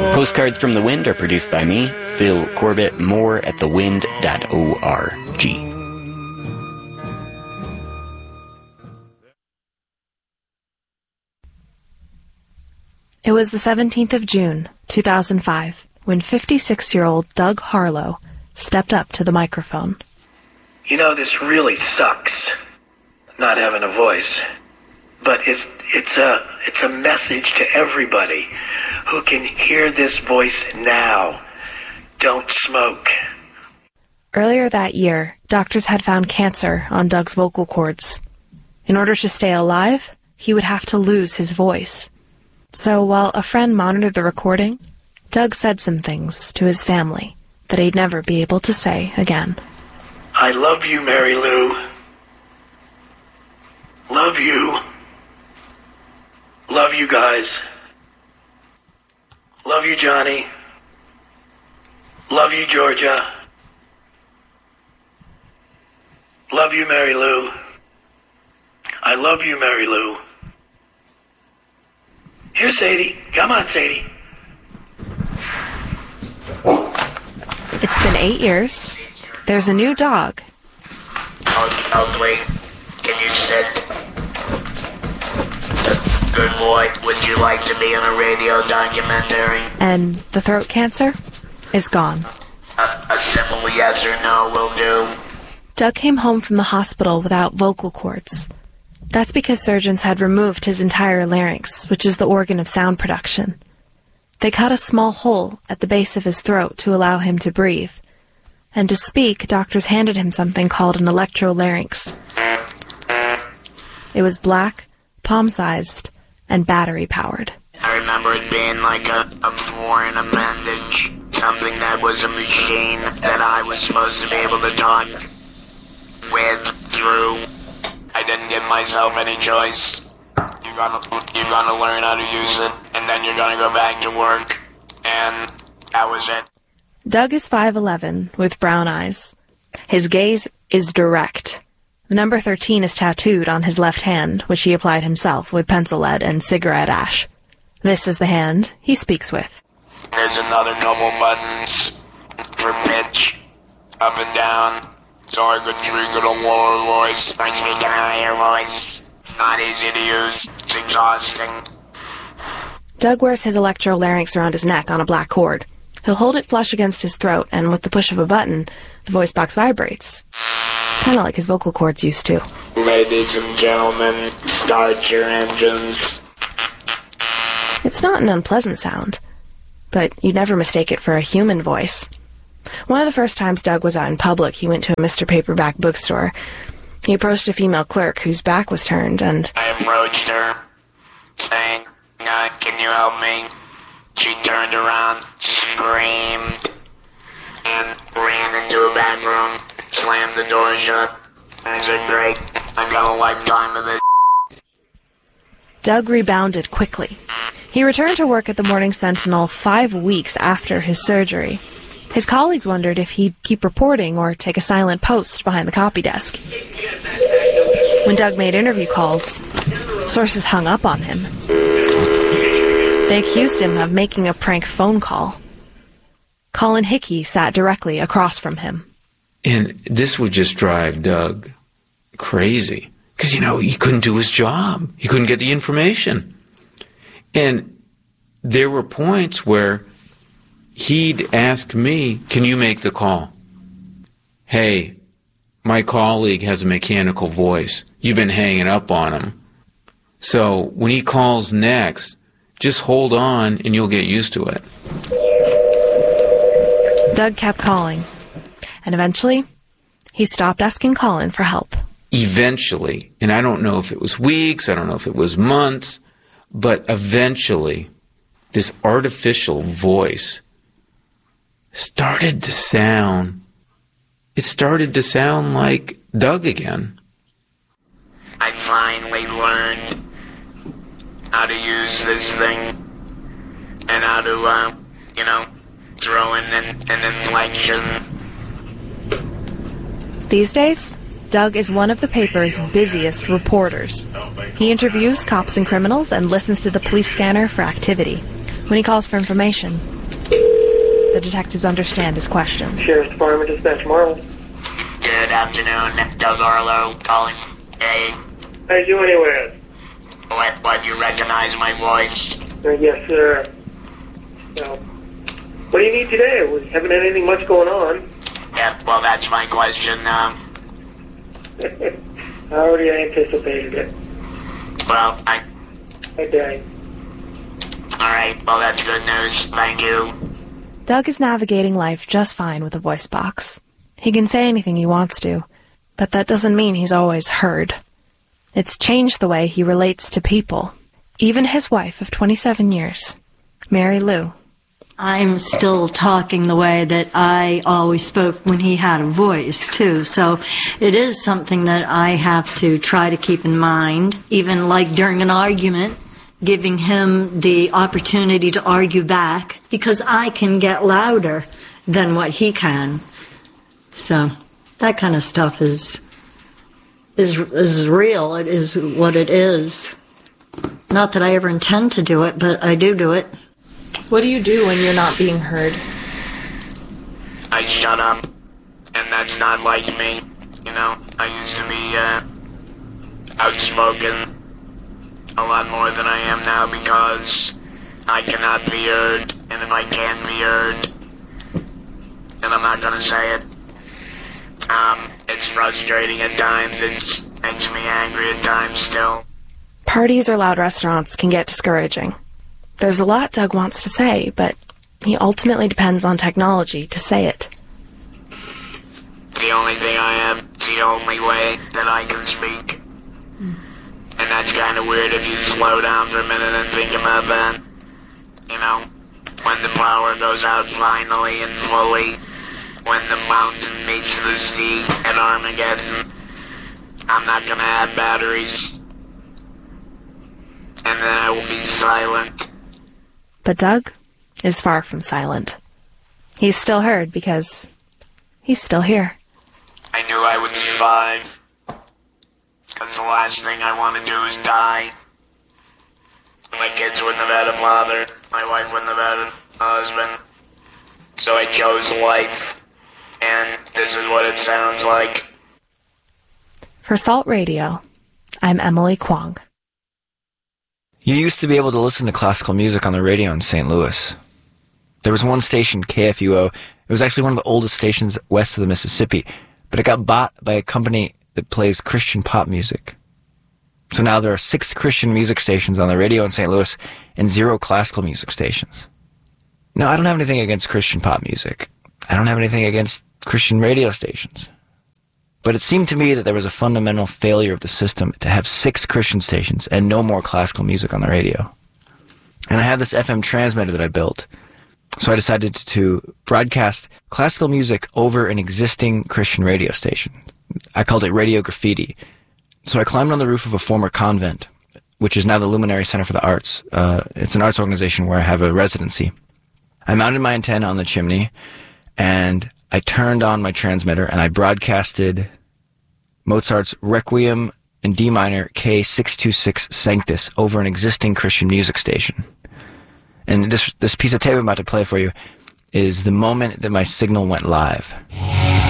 Postcards from the Wind are produced by me, Phil Corbett. More at thewind.org. It was the 17th of June, 2005, when 56-year-old Doug Harlow stepped up to the microphone. You know, this really sucks, not having a voice. But it's a message to everybody who can hear this voice now. Don't smoke. Earlier that year, doctors had found cancer on Doug's vocal cords. In order to stay alive, he would have to lose his voice. So while a friend monitored the recording, Doug said some things to his family that he'd never be able to say again. I love you, Mary Lou. Love you. Love you guys. Love you, Johnny. Love you, Georgia. Love you, Mary Lou. I love you, Mary Lou. Here, Sadie. Come on, Sadie. It's been 8 years. There's a new dog. Wait. Can you sit? Good boy. Would you like to be in a radio documentary? And the throat cancer is gone. A simple yes or no will do. Doug came home from the hospital without vocal cords. That's because surgeons had removed his entire larynx, which is the organ of sound production. They cut a small hole at the base of his throat to allow him to breathe. And to speak, doctors handed him something called an electrolarynx. It was black, palm-sized, and battery-powered. I remember it being like a foreign appendage, something that was a machine that I was supposed to be able to talk with, through. I didn't give myself any choice. You're gonna learn how to use it, and then you're gonna go back to work, and that was it. Doug is 5'11", with brown eyes. His gaze is direct. The number 13 is tattooed on his left hand, which he applied himself with pencil lead and cigarette ash. This is the hand he speaks with. There's another couple buttons for pitch, up and down, so I could speak at a lower voice. I speak in a higher voice. It's not easy to use. It's exhausting. Doug wears his electrolarynx around his neck on a black cord. He'll hold it flush against his throat, and with the push of a button, the voice box vibrates. Kind of like his vocal cords used to. Ladies and gentlemen, start your engines. It's not an unpleasant sound, but you'd never mistake it for a human voice. One of the first times Doug was out in public, he went to a Mr. Paperback bookstore. He approached a female clerk whose back was turned, and I approached her, saying, can you help me? She turned around, screamed, and ran into a back room, slammed the door shut. I said, great, I've got a lifetime of this. Doug rebounded quickly. He returned to work at the Morning Sentinel 5 weeks after his surgery. His colleagues wondered if he'd keep reporting or take a silent post behind the copy desk. When Doug made interview calls, sources hung up on him. They accused him of making a prank phone call. Colin Hickey sat directly across from him. And this would just drive Doug crazy. Because, he couldn't do his job. He couldn't get the information. And there were points where he'd ask me, can you make the call? Hey, my colleague has a mechanical voice. You've been hanging up on him. So when he calls next, just hold on and you'll get used to it. Doug kept calling. And eventually, he stopped asking Colin for help. Eventually, and I don't know if it was weeks, I don't know if it was months, but eventually, this artificial voice started to sound like Doug again. I finally learned how to use this thing and how to, throw in an inflection. These days, Doug is one of the paper's busiest reporters. He interviews cops and criminals and listens to the police scanner for activity. When he calls for information, the detectives understand his questions. Sheriff's Department, Dispatch Marvel. Good afternoon, Doug Arlo calling. Hey, How you doing anyway? what, you recognize my voice? Yes, sir. Well, what do you need today? We haven't had anything much going on. Yeah, well, that's my question. I already anticipated it. Well, Okay. alright, well, that's good news. Thank you. Doug is navigating life just fine with a voice box. He can say anything he wants to, but that doesn't mean he's always heard. It's changed the way he relates to people. Even his wife of 27 years, Mary Lou. I'm still talking the way that I always spoke when he had a voice, too. So it is something that I have to try to keep in mind, even like during an argument, giving him the opportunity to argue back, because I can get louder than what he can. So that kind of stuff is real. It is what it is. Not that I ever intend to do it, but I do it. What do you do when you're not being heard? I shut up, and that's not like me. You know, I used to be, outspoken a lot more than I am now because I cannot be heard, and if I can be heard, then I'm not gonna say it. It's frustrating at times, it makes me angry at times still. Parties or loud restaurants can get discouraging. There's a lot Doug wants to say, but he ultimately depends on technology to say it. It's the only thing I have. It's the only way that I can speak. And that's kind of weird if you slow down for a minute and think about that. You know, when the power goes out finally and fully, when the mountain meets the sea at Armageddon, I'm not gonna have batteries. And then I will be silent. But Doug is far from silent. He's still heard because he's still here. I knew I would survive. Because the last thing I want to do is die. My kids wouldn't have had a father. My wife wouldn't have had a husband. So I chose life. And this is what it sounds like. For Salt Radio, I'm Emily Kwong. You used to be able to listen to classical music on the radio in St. Louis. There was one station, KFUO. It was actually one of the oldest stations west of the Mississippi, but it got bought by a company that plays Christian pop music. So now there are 6 Christian music stations on the radio in St. Louis and 0 classical music stations. Now, I don't have anything against Christian pop music. I don't have anything against Christian radio stations. But it seemed to me that there was a fundamental failure of the system to have 6 Christian stations and no more classical music on the radio. And I have this FM transmitter that I built. So I decided to broadcast classical music over an existing Christian radio station. I called it Radio Graffiti. So I climbed on the roof of a former convent, which is now the Luminary Center for the Arts. It's an arts organization where I have a residency. I mounted my antenna on the chimney, and I turned on my transmitter, and I broadcasted Mozart's Requiem in D minor K626 Sanctus over an existing Christian music station. And this piece of tape I'm about to play for you is the moment that my signal went live.